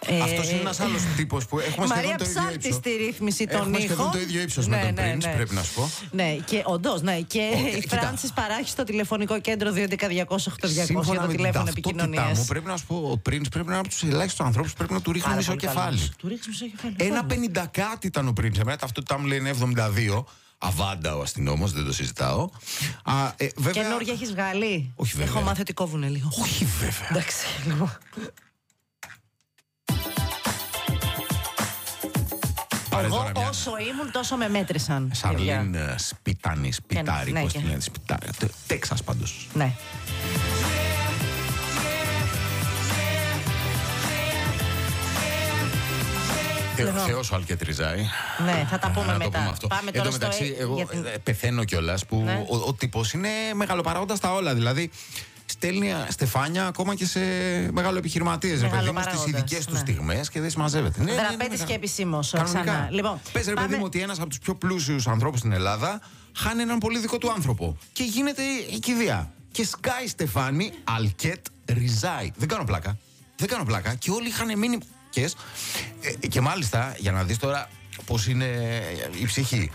Αυτός είναι ένας άλλος τύπος που έχουμε σχεδόν το ίδιο ύψος. Μαρία Ψάλτη στη ρύθμιση των ήχων. Έχουμε σχεδόν το ίδιο ύψος με τον Prince, πρέπει να σου πω. Ναι, και όντως, ναι. Και η Φράνσις παράχει στο τηλεφωνικό κέντρο 211-200-8200 για το τηλέφωνο επικοινωνίας. Μου πρέπει να σου πω, ο Prince πρέπει να είναι από τους ελάχιστους ανθρώπους που πρέπει να του ρίχνουν μισό κεφάλι. Του ρίχνει μισό κεφάλι. 1,50 κάτι ήταν ο Prince. Εμένα ταυτότητά μου λέει είναι 72. Αβάντα ο αστυνόμος, δεν το συζητάω. Καινούργια έχεις βγάλει? Όχι βέβαια. Έχω μάθει ότι κόβουνε λίγο. Όχι βέβαια. Εντάξει, λοιπόν. Εγώ όσο ήμουν τόσο με μέτρησαν. Σαρλίν Σπιτάνη, Σπιτάρη, πώς τη λένε, Σπιτάρη. Τέξας πάντως. Ναι. Θεός ο αλκετριζάει. Ναι, θα τα πούμε μετά. Πάμε τώρα στο εγώ πεθαίνω κιόλας που ο τύπος είναι μεγαλοπαράγοντας στα όλα. Δηλαδή στέλνει στεφάνια ακόμα και σε μεγάλο επιχειρηματίες. Παιδί μου, στις ειδικές του στιγμές και δεν συμμαζεύεται. Δραπέτης και επισήμως ξανά. Λοιπόν, πες ρε παιδί μου ότι ένας από τους πιο πλούσιους ανθρώπους στην Ελλάδα χάνει έναν πολύ δικό του άνθρωπο και γίνεται η κηδεία. Και σκάει στεφάνι, αλκετ ριζάει. Δεν κάνω πλάκα. Και όλοι είχαν μείνει. Και μάλιστα, για να δεις τώρα πως είναι η ψυχή,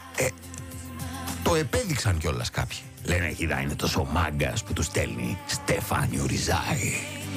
το επέδειξαν κιόλας κάποιοι. Λένε, κοίτα, είναι τόσο μάγκας που του στέλνει Στεφάνιο Ριζάη.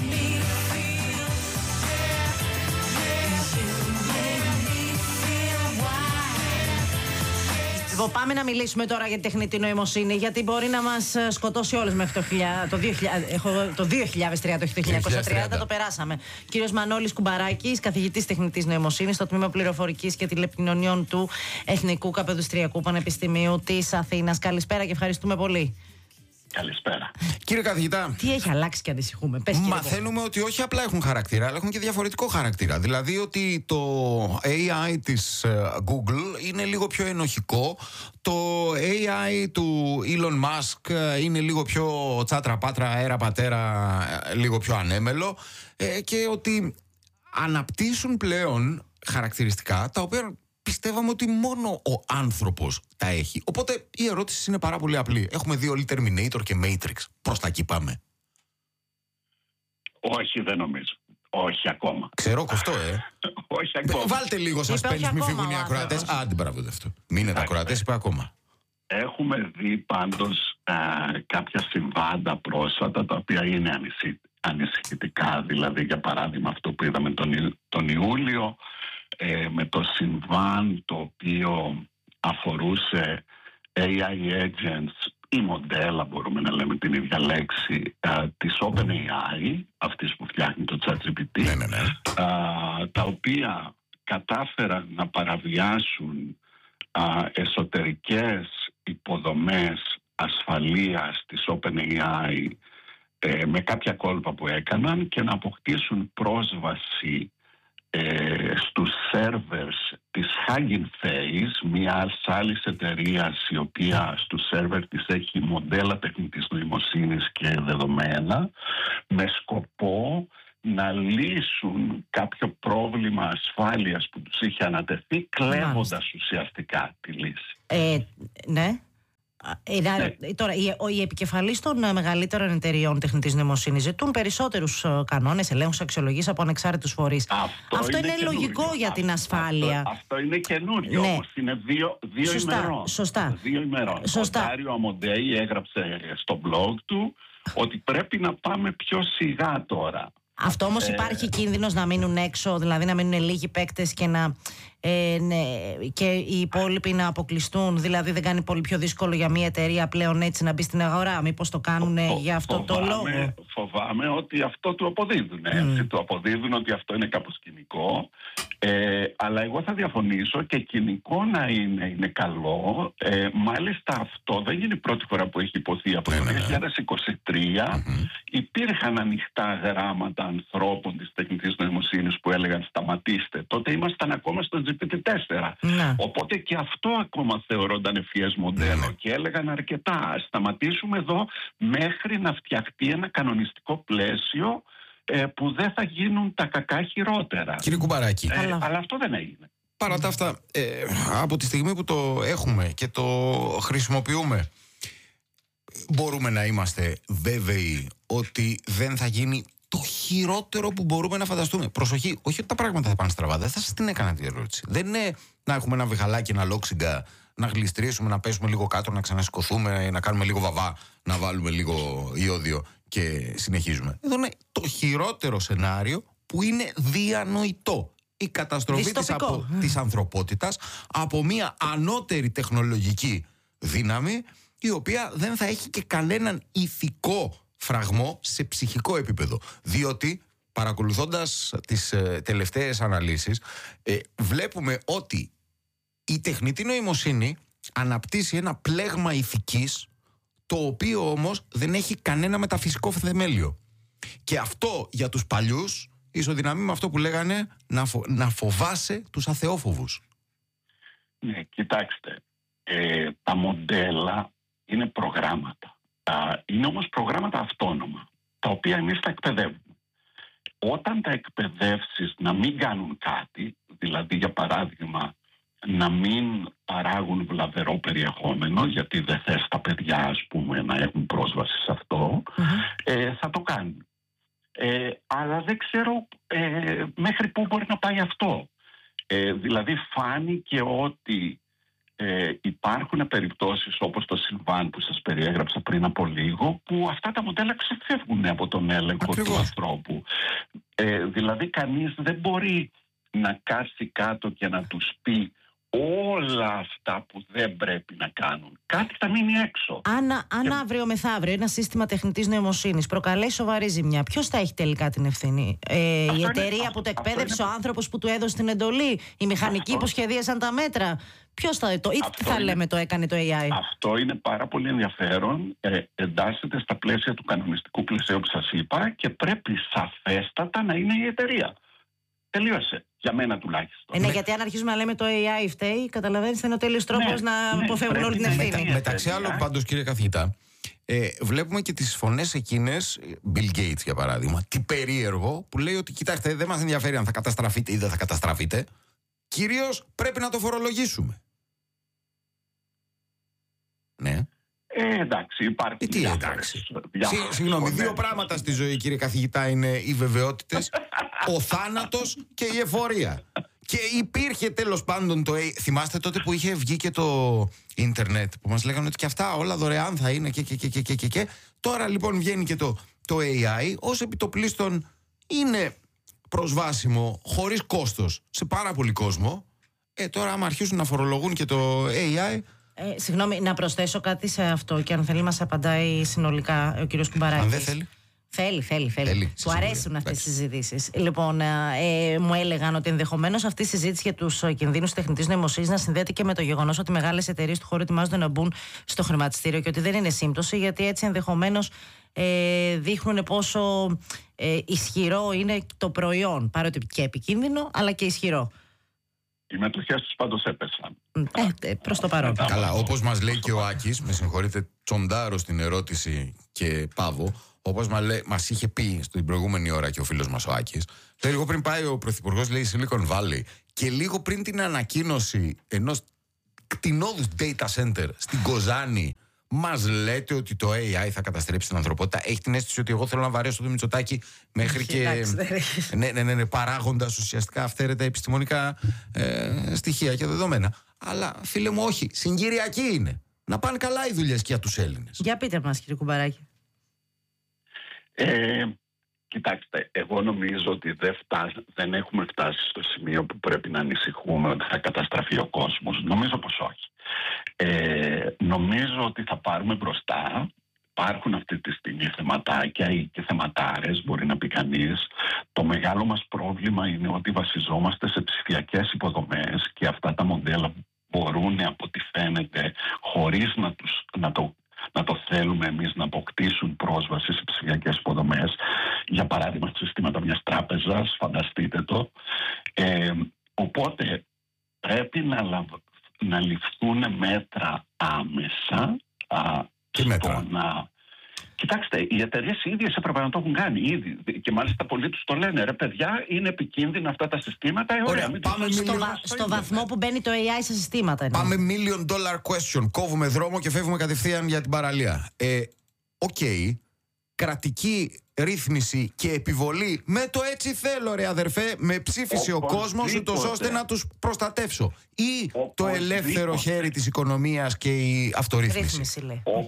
Πάμε να μιλήσουμε τώρα για τεχνητή νοημοσύνη, γιατί μπορεί να μας σκοτώσει όλες μέχρι το 2030, όχι το 1930, το περάσαμε. Κύριος Μανώλης Κουμπαράκης, καθηγητής τεχνητής νοημοσύνης στο Τμήμα Πληροφορικής και Τηλεπικοινωνιών του Εθνικού Καπεδουστριακού Πανεπιστημίου της Αθήνας. Καλησπέρα και ευχαριστούμε πολύ. Καλησπέρα. Κύριε καθηγητά, τι έχει αλλάξει και ανησυχούμε? Μαθαίνουμε ότι όχι απλά έχουν χαρακτήρα, αλλά έχουν και διαφορετικό χαρακτήρα. Δηλαδή ότι το AI της Google είναι λίγο πιο ενοχικό, το AI του Elon Musk είναι λίγο πιο τσάτρα πάτρα, αέρα πατέρα, λίγο πιο ανέμελο, και ότι αναπτύσσουν πλέον χαρακτηριστικά τα οποία πιστεύαμε ότι μόνο ο άνθρωπος τα έχει. Οπότε η ερώτηση είναι πάρα πολύ απλή. Έχουμε δει όλοι Terminator και Matrix. Προς τα εκεί πάμε? Όχι, δεν νομίζω. Όχι ακόμα. Ξέρω κοφτό, Όχι ακόμα. Βάλτε λίγο suspense, μη φύγουν οι ακροατές. Άντε, μπράβο αυτό. Μείνετε ακροατές, είπε ακόμα. Έχουμε δει πάντως κάποια συμβάντα πρόσφατα τα οποία είναι ανησυχητικά. Δηλαδή, για παράδειγμα, αυτό που είδαμε τον Ιούλιο, με το συμβάν το οποίο αφορούσε AI agents ή μοντέλα, μπορούμε να λέμε την ίδια λέξη, της OpenAI, αυτής που φτιάχνει το ChatGPT, τα οποία κατάφεραν να παραβιάσουν εσωτερικές υποδομές ασφαλείας της OpenAI με κάποια κόλπα που έκαναν και να αποκτήσουν πρόσβαση στους servers της Hugging Face, μιας άλλης εταιρείας η οποία στους server της έχει μοντέλα τεχνητής νοημοσύνης και δεδομένα, με σκοπό να λύσουν κάποιο πρόβλημα ασφάλειας που τους είχε ανατεθεί, κλέβοντας ουσιαστικά τη λύση. Ναι. Τώρα, οι επικεφαλείς των μεγαλύτερων εταιριών τεχνητής νοημοσύνης ζητούν περισσότερους κανόνες, ελέγχους, αξιολογήσεις από ανεξάρτητους φορείς. Αυτό είναι λογικό για την ασφάλεια. Αυτό είναι καινούριο, όμως είναι δύο ημερών. Σωστά. 2 ημερών. Ο Ντάριο Αμοντέη έγραψε στο blog του ότι πρέπει να πάμε πιο σιγά τώρα. Αυτό όμως υπάρχει κίνδυνος να μείνουν έξω, δηλαδή να μείνουν λίγοι παίκτες και οι υπόλοιποι να αποκλειστούν. Δηλαδή δεν κάνει πολύ πιο δύσκολο για μια εταιρεία πλέον έτσι να μπει στην αγορά? Μήπως το κάνουν για αυτό το λόγο? Φοβάμαι ότι αυτό του αποδίδουν. Του αποδίδουν ότι αυτό είναι κάπως κοινικό. Αλλά εγώ θα διαφωνήσω, και κοινικό να είναι καλό. Μάλιστα αυτό δεν είναι η πρώτη φορά που έχει υποθεί. Από το 2023 υπήρχαν ανοιχτά γράμματα ανθρώπων της τεχνητής νοημοσύνης που έλεγαν σταματήστε. Τότε ήμασταν ακόμα στο GPT-4. Οπότε και αυτό ακόμα θεωρώνταν ευφυές μοντέλο και έλεγαν αρκετά. Σταματήσουμε εδώ μέχρι να φτιαχτεί ένα κανονιστικό πλαίσιο που δεν θα γίνουν τα κακά χειρότερα. Κύριε Κουμπαράκη, αλλά αυτό δεν έγινε. Παρά τα αυτά, από τη στιγμή που το έχουμε και το χρησιμοποιούμε, μπορούμε να είμαστε βέβαιοι ότι δεν θα γίνει το χειρότερο που μπορούμε να φανταστούμε. Προσοχή, όχι ότι τα πράγματα θα πάνε στραβά. Δεν θα σας την έκανα την ερώτηση. Δεν είναι να έχουμε ένα βιχαλάκι, ένα λόξιγκα, να γλιστρήσουμε, να πέσουμε λίγο κάτω, να ξανασηκωθούμε, να κάνουμε λίγο βαβά, να βάλουμε λίγο ιόδιο και συνεχίζουμε. Εδώ είναι το χειρότερο σενάριο που είναι διανοητό. Η καταστροφή της ανθρωπότητας από μια ανώτερη τεχνολογική δύναμη, η οποία δεν θα έχει και κανέναν ηθικό φραγμό σε ψυχικό επίπεδο. Διότι, παρακολουθώντας τις τελευταίες αναλύσεις, βλέπουμε ότι η τεχνητή νοημοσύνη αναπτύσσει ένα πλέγμα ηθικής, το οποίο όμως δεν έχει κανένα μεταφυσικό θεμέλιο. Και αυτό για τους παλιούς ισοδυναμεί με αυτό που λέγανε να φοβάσαι τους αθεόφοβους. Ναι, κοιτάξτε, τα μοντέλα είναι προγράμματα. Είναι όμως προγράμματα αυτόνομα, τα οποία εμείς τα εκπαιδεύουμε. Όταν τα εκπαιδεύσεις να μην κάνουν κάτι, δηλαδή για παράδειγμα να μην παράγουν βλαβερό περιεχόμενο, γιατί δεν θες τα παιδιά, ας πούμε, να έχουν πρόσβαση σε αυτό, θα το κάνουν. Αλλά δεν ξέρω μέχρι πού μπορεί να πάει αυτό. Δηλαδή φάνηκε ότι υπάρχουν περιπτώσεις όπως το Σιλβάν που σας περιέγραψα πριν από λίγο, που αυτά τα μοντέλα ξεφεύγουν από τον έλεγχο του ανθρώπου. Δηλαδή κανείς δεν μπορεί να κάτσει κάτω και να τους πει όλα αυτά που δεν πρέπει να κάνουν. Κάτι θα μείνει έξω. Αν αύριο μεθαύριο ένα σύστημα τεχνητής νοημοσύνης προκαλέσει σοβαρή ζημιά, ποιος θα έχει τελικά την ευθύνη? Η εταιρεία που το εκπαίδευσε, ο άνθρωπος που του έδωσε την εντολή, οι μηχανικοί που σχεδίασαν τα μέτρα? Ποιος θα το, ή τι θα λέμε το έκανε το AI? Αυτό είναι πάρα πολύ ενδιαφέρον. Εντάσσεται στα πλαίσια του κανονιστικού πλαισίου που σας είπα και πρέπει σαφέστατα να είναι η εταιρεία. Τελείωσε. Για μένα τουλάχιστον. Ναι, γιατί αν αρχίσουμε να λέμε το AI φταίει, καταλαβαίνεις, θα είναι ο τέλειος τρόπος να αποφεύγουν όλη την ευθύνη. Μεταξύ άλλων, πάντως, κύριε καθηγητά, βλέπουμε και τις φωνές εκείνες, Bill Gates για παράδειγμα, τι περίεργο, που λέει ότι κοιτάξτε, δεν μας ενδιαφέρει αν θα καταστραφείτε ή δεν θα καταστραφείτε. Κυρίως πρέπει να το φορολογήσουμε. Ναι. Εντάξει, υπάρχει. Τι εντάξει. Συγγνώμη, δύο πράγματα στη ζωή, κύριε καθηγητά, είναι οι βεβαιότητες, ο θάνατος και η εφορία. Και υπήρχε τέλος πάντων το AI. Θυμάστε τότε που είχε βγει και το ίντερνετ, που μας λέγανε ότι και αυτά όλα δωρεάν θα είναι και. Τώρα λοιπόν βγαίνει και το AI, ως επιτοπλίστων είναι προσβάσιμο χωρίς κόστος σε πάρα πολύ κόσμο. Τώρα άμα αρχίσουν να φορολογούν και το AI... Συγγνώμη, να προσθέσω κάτι σε αυτό και αν θέλει μας απαντάει συνολικά ο κύριος Κουμπαράκης. Αν δεν θέλει. Θέλει. Του αρέσουν αυτές οι συζητήσεις. Λοιπόν, μου έλεγαν ότι ενδεχομένως αυτή η συζήτηση για τους κινδύνους τεχνητής νοημοσύνης να συνδέεται και με το γεγονός ότι μεγάλες εταιρείες του χώρου ετοιμάζονται να μπουν στο χρηματιστήριο και ότι δεν είναι σύμπτωση, γιατί έτσι ενδεχομένως δείχνουν πόσο ισχυρό είναι το προϊόν. Παρότι και επικίνδυνο, αλλά και ισχυρό. Οι μετοχές τους πάντως έπεσαν. Προς το παρόν. Καλά, όπως μας λέει και ο Άκης, με συγχωρείτε, τσοντάρω στην ερώτηση και πάβω, όπως μας είχε πει στην προηγούμενη ώρα και ο φίλος μας ο Άκης, λέει, λίγο πριν πάει ο Πρωθυπουργός, λέει, Silicon Valley, και λίγο πριν την ανακοίνωση ενός κτηνόδους data center στην Κοζάνη, μας λέτε ότι το AI θα καταστρέψει την ανθρωπότητα. Έχει την αίσθηση ότι εγώ θέλω να βαρέσω το Μητσοτάκη μέχρι και. Ναι, παράγοντας ουσιαστικά αυθαίρετα επιστημονικά στοιχεία και δεδομένα. Αλλά φίλε μου, όχι. Συγκυριακή είναι. Να πάνε καλά οι δουλειές και για τους Έλληνες. Για πείτε μας, κύριε Κουμπαράκη. Κοιτάξτε, εγώ νομίζω ότι δεν έχουμε φτάσει στο σημείο που πρέπει να ανησυχούμε ότι θα καταστραφεί ο κόσμος. Νομίζω πως όχι. Νομίζω ότι θα πάρουμε μπροστά. Υπάρχουν αυτή τη στιγμή θεματάκια ή και θεματάρες, μπορεί να πει κανείς. Το μεγάλο μας πρόβλημα είναι ότι βασιζόμαστε σε ψηφιακές υποδομές και αυτά τα μοντέλα μπορούν, από ό,τι φαίνεται, χωρίς να το θέλουμε εμείς, να αποκτήσουν πρόσβαση σε ψηφιακές υποδομές. Για παράδειγμα, στα συστήματα μιας τράπεζας, φανταστείτε το. Οπότε πρέπει να ληφθούν μέτρα άμεσα. Τι μέτρα? Κοιτάξτε, οι εταιρείες οι ίδιες έπρεπε να το έχουν κάνει ήδη. Και μάλιστα πολλοί τους το λένε. Ρε παιδιά, είναι επικίνδυνα αυτά τα συστήματα. Ωραία, πάμε στο βαθμό που μπαίνει το AI σε συστήματα. Πάμε $1 million question. Κόβουμε δρόμο και φεύγουμε κατευθείαν για την παραλία. Οκ. Κρατική ρύθμιση και επιβολή με το έτσι θέλω ρε αδερφέ, με ψήφισε ο κόσμος ούτως ώστε να τους προστατεύσω, ή το ελεύθερο χέρι της οικονομίας και η αυτορύθμιση?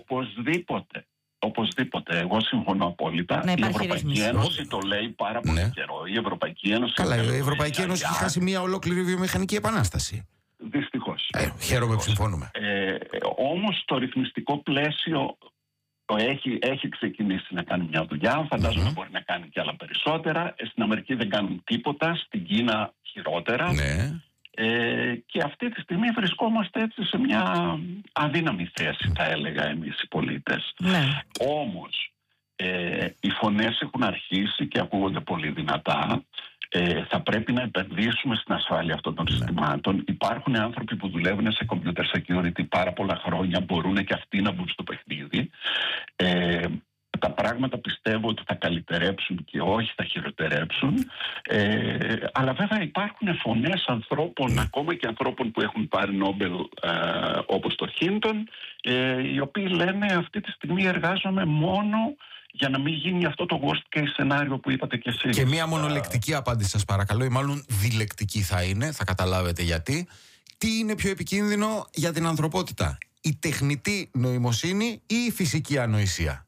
Οπωσδήποτε. Εγώ συμφωνώ απόλυτα. Η Ευρωπαϊκή Ένωση το λέει πάρα πολύ καιρό. Η Ευρωπαϊκή Ένωση. Καλά, η Ευρωπαϊκή Ένωση έχει χάσει μια ολόκληρη βιομηχανική επανάσταση. Δυστυχώς. Χαίρομαι που συμφωνούμε. Όμως το ρυθμιστικό πλαίσιο έχει ξεκινήσει να κάνει μια δουλειά. Φαντάζομαι μπορεί να κάνει και άλλα περισσότερα. Στην Αμερική δεν κάνουν τίποτα. Στην Κίνα χειρότερα. Ναι. Και αυτή τη στιγμή βρισκόμαστε έτσι σε μια αδύναμη θέση, θα έλεγα, εμείς οι πολίτες. Ναι. Όμως οι φωνές έχουν αρχίσει και ακούγονται πολύ δυνατά. Θα πρέπει να επενδύσουμε στην ασφάλεια αυτών των συστημάτων. Υπάρχουν άνθρωποι που δουλεύουν σε computer security πάρα πολλά χρόνια, μπορούν και αυτοί να μπουν στο παιχνίδι. Τα πράγματα πιστεύω ότι θα καλυτερέψουν και όχι θα χειροτερέψουν. Αλλά βέβαια υπάρχουν φωνές ανθρώπων, ακόμα και ανθρώπων που έχουν πάρει Νόμπελ όπως το Χίντον, οι οποίοι λένε αυτή τη στιγμή εργάζομαι μόνο για να μην γίνει αυτό το worst case σενάριο που είπατε κι εσείς. Και μία μονολεκτική απάντηση σας παρακαλώ, ή μάλλον διλεκτική θα είναι, θα καταλάβετε γιατί. Τι είναι πιο επικίνδυνο για την ανθρωπότητα, η τεχνητή νοημοσύνη ή η φυσική ανοησία?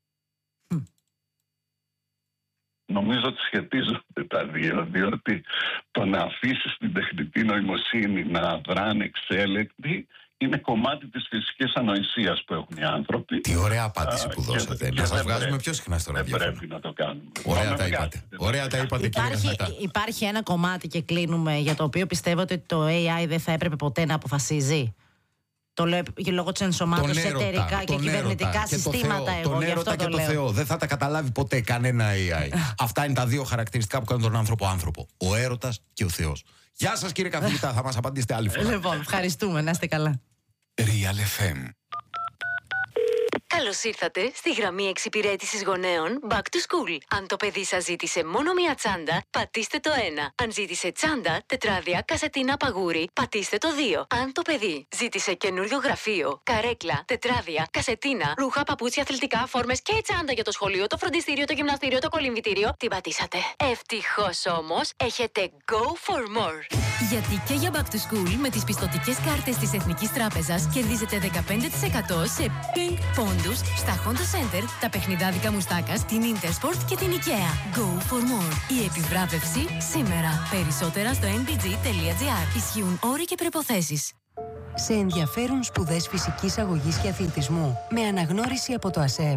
Νομίζω ότι σχετίζονται τα δύο, διότι το να αφήσεις την τεχνητή νοημοσύνη να δράνε εξέλεκτη είναι κομμάτι της φυσικής ανοησίας που έχουν οι άνθρωποι. Τι ωραία απάντηση που δώσατε. Να σας βγάζουμε πιο συχνά στο ραδιόφωνο. Δεν πρέπει να το κάνουμε. Ωραία τα είπατε. Ωραία τα είπατε, κύριε Νατά. Υπάρχει ένα κομμάτι και κλείνουμε, για το οποίο πιστεύετε ότι το AI δεν θα έπρεπε ποτέ να αποφασίζει. Το λέω και λόγω της ενσωμάτωσης εταιρικά και κυβερνητικά συστήματα. Τον έρωτα και το Θεό. Δεν θα τα καταλάβει ποτέ κανένα AI. Αυτά είναι τα δύο χαρακτηριστικά που κάνουν τον άνθρωπο άνθρωπο. Ο έρωτας και ο Θεός. Γεια σας κύριε καθηγητά, θα μας απαντήσετε άλλη φορά. Λοιπόν, ευχαριστούμε, να είστε καλά. Real FM. Καλώς ήρθατε στη γραμμή εξυπηρέτησης γονέων Back to School. Αν το παιδί σας ζήτησε μόνο μία τσάντα, πατήστε το 1. Αν ζήτησε τσάντα, τετράδια, κασετίνα, παγούρι, πατήστε το 2. Αν το παιδί ζήτησε καινούριο γραφείο, καρέκλα, τετράδια, κασετίνα, ρούχα, παπούτσια, αθλητικά, φόρμες και τσάντα για το σχολείο, το φροντιστήριο, το γυμναστήριο, το κολυμβητήριο, την πατήσατε. Ευτυχώς όμως, έχετε Go for More. Γιατί και για Back to School με τις πιστωτικές κάρτες της Εθνικής Τράπεζας κερδίζετε 15% σε Pink Pond στα Honda Center, τα παιχνιδάδικα Μουστάκας, την Intersport και την IKEA. Go for more. Η επιβράβευση σήμερα. Περισσότερα στο nbg.gr. Ισχύουν όροι και προϋποθέσεις. Σε ενδιαφέρουν σπουδές φυσικής αγωγής και αθλητισμού με αναγνώριση από το ΑΣΕΠ.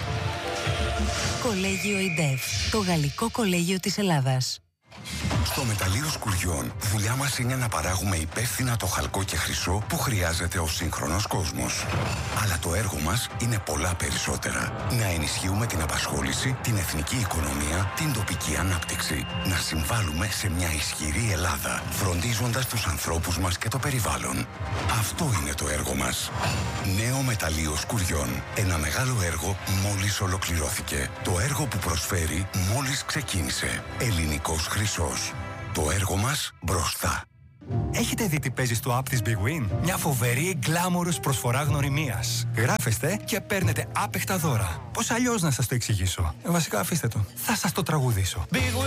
Κολέγιο ΙΝΤΕΦ, το Γαλλικό Κολέγιο της Ελλάδας. Στο Μεταλλείο Σκουριών, δουλειά μας είναι να παράγουμε υπεύθυνα το χαλκό και χρυσό που χρειάζεται ο σύγχρονος κόσμος. Αλλά το έργο μας είναι πολλά περισσότερα. Να ενισχύουμε την απασχόληση, την εθνική οικονομία, την τοπική ανάπτυξη. Να συμβάλλουμε σε μια ισχυρή Ελλάδα, φροντίζοντας τους ανθρώπους μας και το περιβάλλον. Αυτό είναι το έργο μας. Νέο Μεταλλείο Σκουριών. Ένα μεγάλο έργο μόλις ολοκληρώθηκε. Το έργο που προσφέρει μόλις ξεκίνησε. Ελληνικός χρυσός. Το έργο μας μπροστά. Έχετε δει τι παίζει στο app της Big Win? Μια φοβερή γκλάμορος προσφορά γνωριμίας. Γράφεστε και παίρνετε άπεχτα δώρα. Πώς αλλιώς να σας το εξηγήσω? Βασικά αφήστε το. Θα σας το τραγουδήσω. Big Win.